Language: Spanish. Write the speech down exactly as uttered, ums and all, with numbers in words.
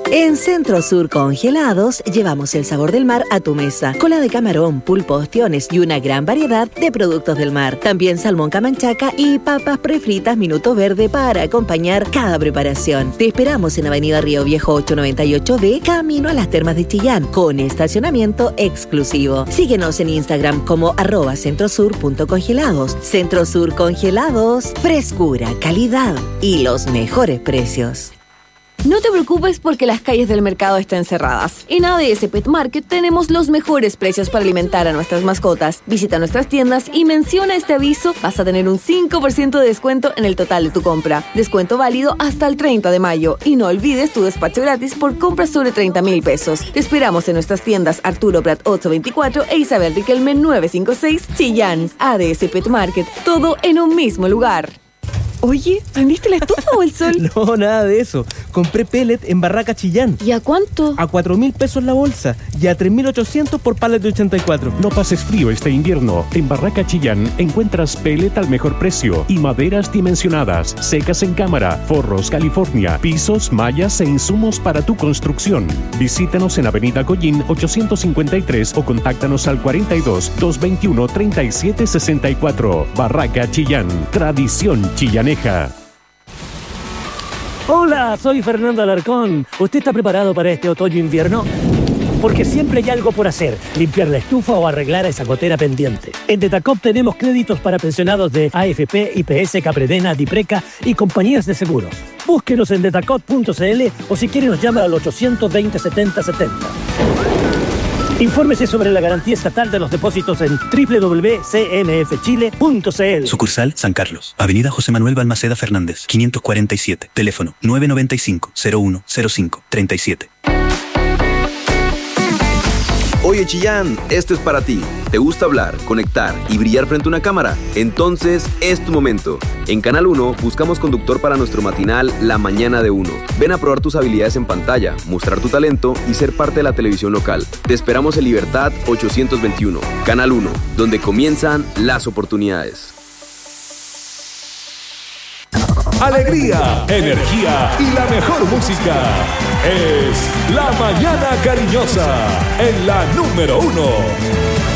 En Centro Sur Congelados llevamos el sabor del mar a tu mesa. Cola de camarón, pulpo, ostiones y una gran variedad de productos del mar. También salmón camanchaca y papas prefritas Minuto Verde para acompañar cada preparación. Te esperamos en Avenida Río Viejo ochocientos noventa y ocho D, camino a las Termas de Chillán, con estacionamiento exclusivo. Síguenos en Instagram como arroba centrosur.congelados. Centro Sur Congelados, frescura, calidad y los mejores precios. No te preocupes porque las calles del mercado están cerradas. En A D S Pet Market tenemos los mejores precios para alimentar a nuestras mascotas. Visita nuestras tiendas y menciona este aviso. Vas a tener un cinco por ciento de descuento en el total de tu compra. Descuento válido hasta el treinta de mayo. Y no olvides tu despacho gratis por compras sobre treinta mil pesos. Te esperamos en nuestras tiendas Arturo Prat ochocientos veinticuatro e Isabel Riquelme novecientos cincuenta y seis, Chillán. A D S Pet Market. Todo en un mismo lugar. Oye, ¿prendiste la estufa o el sol? No, nada de eso. Compré pellet en Barraca Chillán. ¿Y a cuánto? A cuatro mil pesos la bolsa y a tres mil ochocientos por pallet de ochenta y cuatro. No pases frío este invierno. En Barraca Chillán encuentras pellet al mejor precio y maderas dimensionadas, secas en cámara, forros California, pisos, mallas e insumos para tu construcción. Visítanos en Avenida Collín ochocientos cincuenta y tres o contáctanos al cuarenta y dos, doscientos veintiuno, treinta y siete sesenta y cuatro. Barraca Chillán. Tradición chillaneja. Hola, soy Fernando Alarcón. ¿Usted está preparado para este otoño-invierno? Porque siempre hay algo por hacer, limpiar la estufa o arreglar esa gotera pendiente. En Detacop tenemos créditos para pensionados de A F P, I P S, Capredena, Dipreca y compañías de seguros. Búsquenos en detacop punto c l o si quiere nos llama al ochocientos veinte, setenta setenta. Infórmese sobre la garantía estatal de los depósitos en doble u doble u doble u punto c m f chile punto c l. Sucursal San Carlos, Avenida José Manuel Balmaceda Fernández, quinientos cuarenta y siete. Teléfono nueve nueve cinco, cero uno cero cinco, treinta y siete. Oye Chillán, esto es para ti. ¿Te gusta hablar, conectar y brillar frente a una cámara? Entonces es tu momento. En Canal uno buscamos conductor para nuestro matinal La Mañana de Uno. Ven a probar tus habilidades en pantalla, mostrar tu talento y ser parte de la televisión local. Te esperamos en Libertad ochocientos veintiuno. Canal uno, donde comienzan las oportunidades. Alegría, energía y la mejor música. Es La Mañana Cariñosa en la número uno.